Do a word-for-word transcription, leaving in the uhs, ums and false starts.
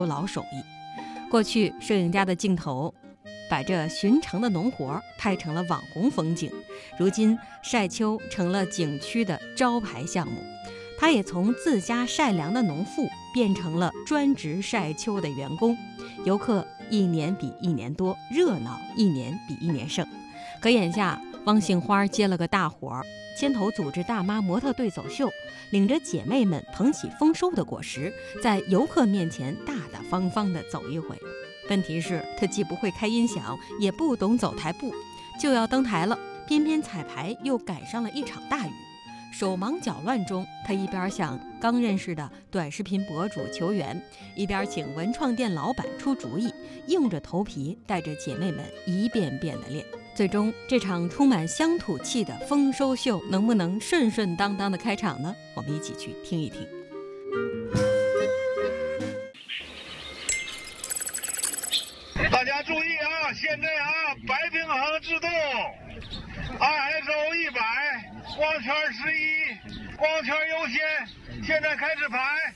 老手艺。过去摄影家的镜头把这寻常的农活拍成了网红风景，如今晒秋成了景区的招牌项目。他也从自家晒粮的农妇变成了专职晒秋的员工，游客一年比一年多，热闹一年比一年盛。可眼下汪杏花接了个大活儿，牵头组织大妈模特队走秀，领着姐妹们捧起丰收的果实，在游客面前大大方方地走一回。问题是她既不会开音响，也不懂走台步，就要登台了，偏偏彩排又赶上了一场大雨。手忙脚乱中，她一边向刚认识的短视频博主求援，一边请文创店老板出主意，硬着头皮带着姐妹们一遍遍地练。最终，这场充满乡土气的丰收秀能不能顺顺当当的开场呢？我们一起去听一听。 大家注意啊！现在啊，白平衡制动 ，I S O 一百，光圈十一，光圈优先。现在开始排。